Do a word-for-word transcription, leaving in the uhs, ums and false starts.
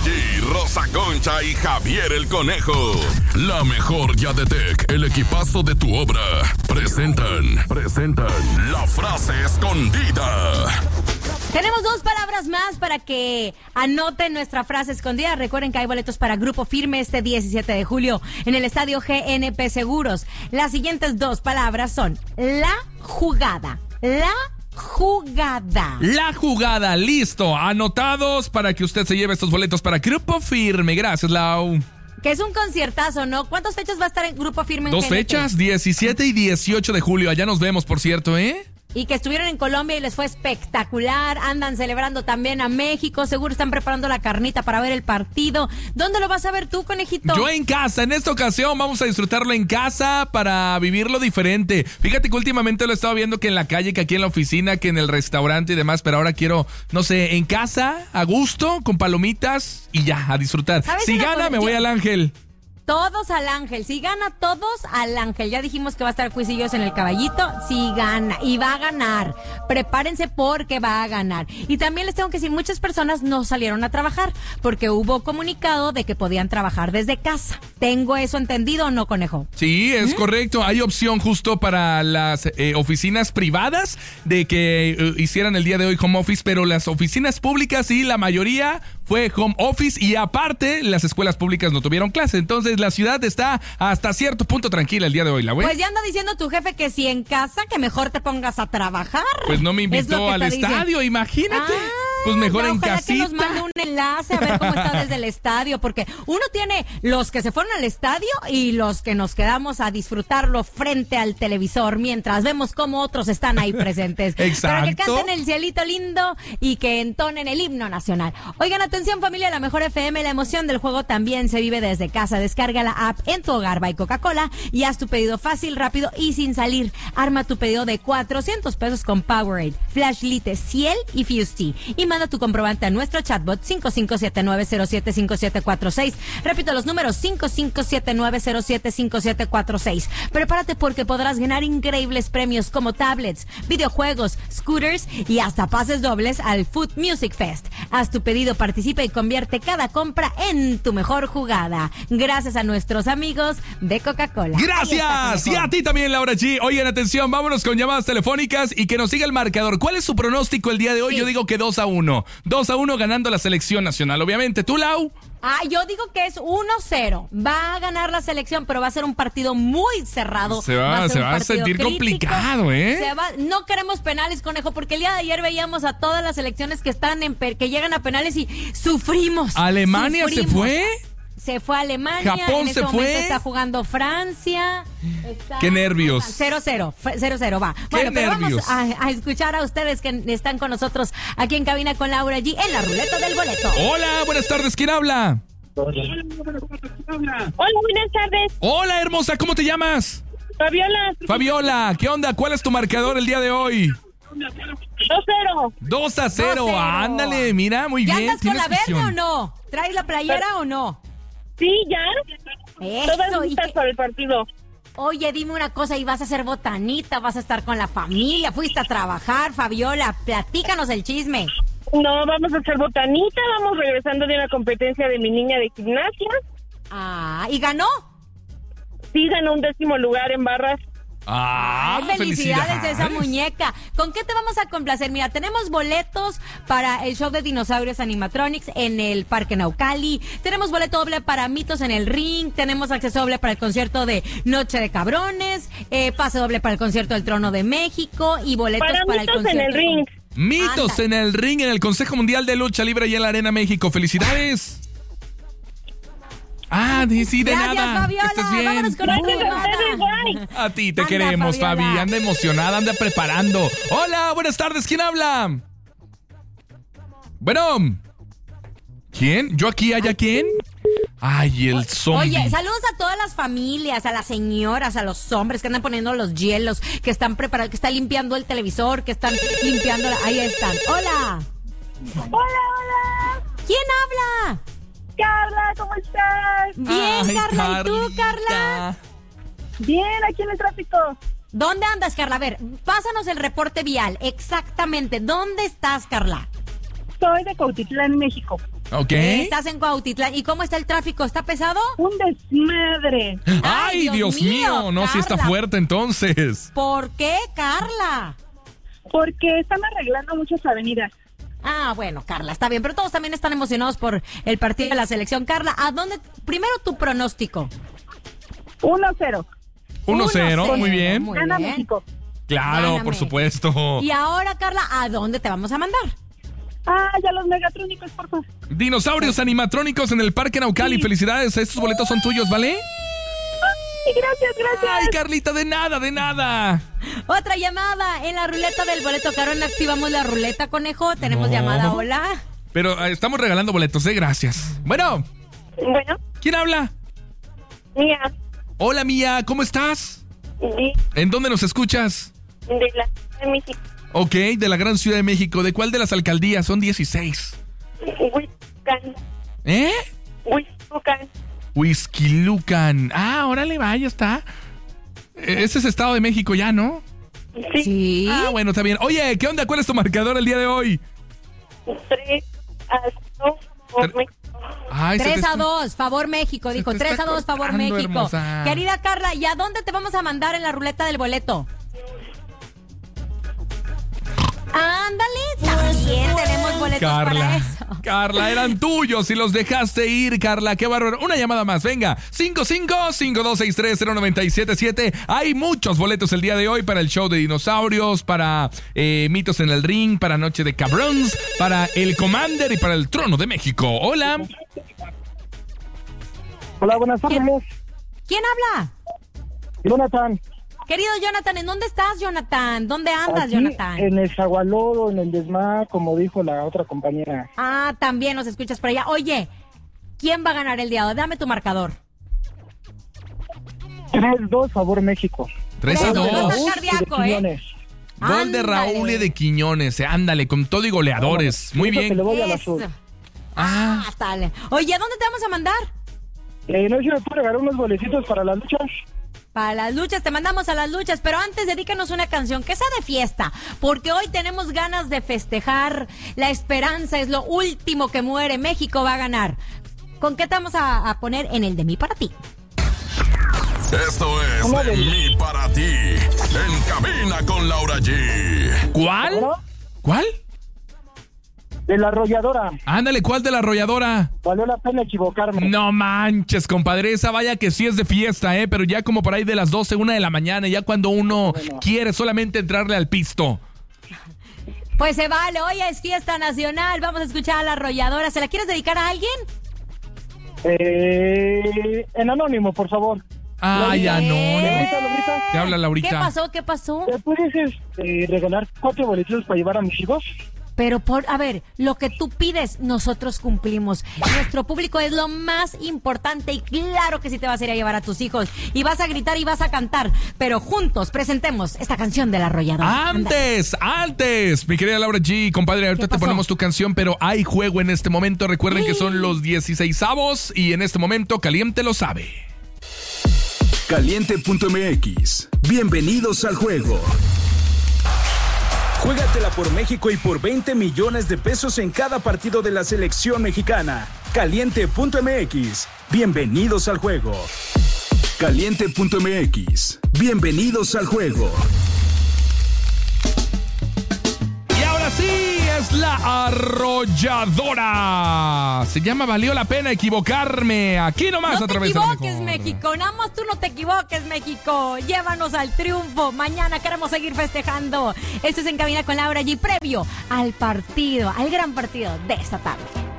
G, Rosa Concha y Javier el Conejo. La mejor Yadetec, el equipazo de tu obra. Presentan, presentan la frase escondida. Tenemos dos palabras más para que anoten nuestra frase escondida. Recuerden que hay boletos para Grupo Firme este diecisiete de julio en el estadio G N P Seguros. Las siguientes dos palabras son la jugada. La jugada. La jugada, listo. Anotados para que usted se lleve estos boletos para Grupo Firme. Gracias, Lau. Que es un conciertazo, ¿no? ¿Cuántas fechas va a estar en Grupo Firme en Dos G N P? fechas, diecisiete y dieciocho de julio. Allá nos vemos, por cierto, ¿eh? Y que estuvieron en Colombia y les fue espectacular. Andan celebrando también a México. Seguro están preparando la carnita para ver el partido. ¿Dónde lo vas a ver tú, conejito? Yo en casa. En esta ocasión vamos a disfrutarlo en casa para vivirlo diferente. Fíjate que últimamente lo he estado viendo que en la calle, que aquí en la oficina, que en el restaurante y demás. Pero ahora quiero, no sé, en casa, a gusto, con palomitas y ya, a disfrutar. Si gana, me voy al Ángel. Todos al Ángel. Si gana, todos al Ángel. Ya dijimos que va a estar Cuisillos en el Caballito. Si gana. Y va a ganar. Prepárense porque va a ganar. Y también les tengo que decir, muchas personas no salieron a trabajar porque hubo comunicado de que podían trabajar desde casa. ¿Tengo eso entendido o no, conejo? Sí, es ¿Mm? correcto. Hay opción justo para las eh, oficinas privadas de que eh, hicieran el día de hoy home office, pero las oficinas públicas sí, la mayoría fue home office y aparte las escuelas públicas no tuvieron clase. Entonces la ciudad está hasta cierto punto tranquila el día de hoy, la güey. Pues ya anda diciendo tu jefe que si en casa, que mejor te pongas a trabajar. Pues no me invitó al estadio, dicen. Imagínate. Ah, pues mejor en casita. Que nos mande un enlace a ver cómo está desde el estadio, porque uno tiene los que se fueron al estadio y los que nos quedamos a disfrutarlo frente al televisor mientras vemos cómo otros están ahí presentes. Exacto. Para que canten el cielito lindo y que entonen el himno nacional. Oigan, atención familia, la mejor F M, la emoción del juego también se vive desde casa. Descarga la app en tu hogar by Coca-Cola y haz tu pedido fácil, rápido y sin salir. Arma tu pedido de cuatrocientos pesos con Powerade, Flashlight, Ciel y Fusty. Y manda tu comprobante a nuestro chatbot cinco cinco siete nueve cero siete cinco siete cuatro seis. Repito los números cinco cinco siete nueve cero siete cinco siete cuatro seis. Prepárate porque podrás ganar increíbles premios como tablets, videojuegos, scooters y hasta pases dobles al Food Music Fest. Haz tu pedido, participa y convierte cada compra en tu mejor jugada. Gracias a nuestros amigos de Coca-Cola. Gracias. Y a ti también, Laura G. Oigan, atención, vámonos con llamadas telefónicas y que nos siga el marcador. ¿Cuál es su pronóstico el día de hoy? Sí. Yo digo que dos a uno. dos a uno ganando la selección nacional. Obviamente, ¿tú, Lau? Ah, yo digo que es uno cero. Va a ganar la selección, pero va a ser un partido muy cerrado. Se va, va a, se va a sentir crítico. complicado, ¿eh? Se va, no queremos penales, conejo, porque el día de ayer veíamos a todas las selecciones que están en que llegan a penales y sufrimos. ¿Alemania sufrimos. se fue? Se fue a Alemania. Japón en este se momento fue. Está jugando Francia. Está... Qué nervios. cero cero. cero cero va. Qué bueno, pero nervios. vamos a, a escuchar a ustedes que están con nosotros aquí en cabina con Laura G en la ruleta del boleto. Hola, buenas tardes. ¿Quién habla? Hola, buenas tardes. Hola, hermosa. ¿Cómo te llamas? Fabiola. Fabiola, ¿qué onda? ¿Cuál es tu marcador el día de hoy? dos cero. dos a cero. Ándale, mira, muy ¿Ya bien. andas con la verde visión. o no? ¿Traes la playera o no? Sí, ya. Eso, Todas y listas que- para el partido. Oye, dime una cosa, ¿y vas a hacer botanita? ¿Vas a estar con la familia? ¿Fuiste a trabajar, Fabiola? Platícanos el chisme. No, vamos a hacer botanita. Vamos regresando de una competencia de mi niña de gimnasia. Ah, ¿y ganó? Sí, ganó un décimo lugar en barras. Ah, Ay, felicidades a esa muñeca. ¿Con qué te vamos a complacer? Mira, tenemos boletos para el show de dinosaurios animatronics en el Parque Naucali. Tenemos boleto doble para Mitos en el Ring. Tenemos acceso doble para el concierto de Noche de Cabrones. Eh, pase doble para el concierto del Trono de México. Y boletos Para, para el Mitos concierto. en el Ring. Mitos Anda. en el Ring, en el Consejo Mundial de Lucha Libre y en la Arena México. ¡Felicidades! Ah, de, sí, de Gracias, nada. Fabiola. Que estés bien. Vámonos con la Gracias a llamada. ustedes, bye. A ti te Anda, queremos, Fabiola. Fabi. Anda emocionada, anda preparando. Hola, buenas tardes. ¿Quién habla? Bueno. ¿Quién? ¿Yo aquí? ¿Haya quién? Ay, el zombie. Oye, saludos a todas las familias, a las señoras, a los hombres que andan poniendo los hielos, que están preparando, que están limpiando el televisor, que están limpiando la... Ahí están. Hola. Hola, hola. ¿Quién habla? Carla, ¿cómo estás? Bien, Ay, Carla. ¿Y tú, Carlita. Carla? Bien, aquí en el tráfico. ¿Dónde andas, Carla? A ver, pásanos el reporte vial. Exactamente. ¿Dónde estás, Carla? Soy de Cuautitlán, México. Ok. Estás en Cuautitlán. ¿Y cómo está el tráfico? ¿Está pesado? Un desmadre. Ay, Ay, Dios, Dios mío, mío, no, si está Carla. fuerte entonces. ¿Por qué, Carla? Porque están arreglando muchas avenidas. Ah, bueno, Carla, está bien, pero todos también están emocionados por el partido de la selección. Carla, ¿a dónde? Primero tu pronóstico. uno cero. uno cero, muy bien. Muy Gana bien. México. Claro, Gáname. por supuesto. Y ahora, Carla, ¿a dónde te vamos a mandar? Ah, ya los megatrónicos, por favor. Dinosaurios animatrónicos en el Parque Naucali. Felicidades, estos boletos son tuyos, ¿vale? Sí, gracias, gracias. Ay, Carlita, de nada, de nada. Otra llamada en la ruleta del boleto. Carol, activamos la ruleta, conejo. Tenemos No. llamada, hola. Pero eh, estamos regalando boletos, ¿eh? Gracias. Bueno, Bueno, ¿quién habla? mía, Hola, Mía, ¿cómo estás? de, ¿En dónde nos escuchas? de la Ciudad de México. Ok, de la gran Ciudad de México. ¿De cuál de las alcaldías? Son dieciséis. Huizcan, ¿Eh? Huizcan. Huizquilucan. Ah, órale, va, ya está. Eh, Ese es Estado de México ya, ¿no? Sí, Sí. Ah, bueno, está bien. Oye, ¿qué onda? ¿Cuál es tu marcador el día de hoy? tres a dos por Tre- México. Ay, se te tres a está- dos, favor México, se dijo. te tres está a dos, favor cortando, México. hermosa. Querida Carla, ¿y a dónde te vamos a mandar en la ruleta del boleto? Ándale, también tenemos boletos para Carla, eso. Carla, eran tuyos y los dejaste ir, Carla, qué bárbaro. Una llamada más, venga, cinco cinco, cinco dos seis tres, cero nueve siete siete. Hay muchos boletos el día de hoy para el show de dinosaurios, para eh, Mitos en el Ring, para Noche de Cabrons, para el Commander y para el Trono de México. Hola. Hola, buenas tardes. ¿Quién habla? Jonathan. Querido Jonathan, ¿en dónde estás, Jonathan? ¿Dónde andas, Aquí Jonathan? en el Zagualoro, en el Desma, como dijo la otra compañera. Ah, también nos escuchas por allá. Oye, ¿quién va a ganar el día de hoy? Dame tu marcador. tres dos, favor México. tres a Tres a dos. dos. Estás Raúl cardíaco, y de ¿eh? Quiñones. Gol de Ándale. Raúl y de Quiñones. eh, Ándale, con todo y goleadores. Muy Eso que le bien. voy al Eso. azul. Ah, dale. Oye, ¿a dónde te vamos a mandar? Eh, no sé si me puede regalar unos boletitos para las luchas. Para las luchas, te mandamos a las luchas, pero antes dedícanos una canción que sea de fiesta, porque hoy tenemos ganas de festejar. La esperanza es lo último que muere. México va a ganar. ¿Con qué te vamos a, a poner en el de mí para ti? Esto es de mí para ti. En cabina con Laura G. ¿Cuál? ¿Ahora? ¿Cuál? De la arrolladora. Ándale, ¿cuál de la arrolladora? Valió la pena equivocarme. No manches, compadre, esa vaya que sí es de fiesta, ¿eh? Pero ya como por ahí de las doce, una de la mañana, ya cuando uno Bueno. quiere solamente entrarle al pisto. Pues se vale, hoy es fiesta nacional, vamos a escuchar a la arrolladora. ¿Se la quieres dedicar a alguien? Eh, en anónimo, por favor. Ay, Bien. Anónimo. Laurita, Laurita. Te habla Laurita. ¿Qué pasó? ¿Qué pasó? ¿Me puedes eh, regalar cuatro boletitos para llevar a mis hijos? Pero por, a ver, lo que tú pides, nosotros cumplimos. Nuestro público es lo más importante y claro que sí te vas a ir a llevar a tus hijos y vas a gritar y vas a cantar, pero juntos presentemos esta canción de la arrolladora. Ándale. Antes, antes, mi querida Laura G, compadre, ahorita ¿Qué te pasó? ponemos tu canción, pero hay juego en este momento. Recuerden que son los dieciseisavos y en este momento Caliente lo sabe. Caliente punto m x. Bienvenidos al juego. Juégatela por México y por veinte millones de pesos en cada partido de la selección mexicana. Caliente punto m x. Bienvenidos al juego. Caliente punto m x. Bienvenidos al juego. Y ahora sí, es la arrolladora. Se llama Valió la pena equivocarme. Aquí nomás No a te través de la equivoques, mejor. México. Nada más tú no te equivoques, México. Llévanos al triunfo. Mañana queremos seguir festejando. Esto es En Cabina con Laura G, previo al partido, al gran partido de esta tarde.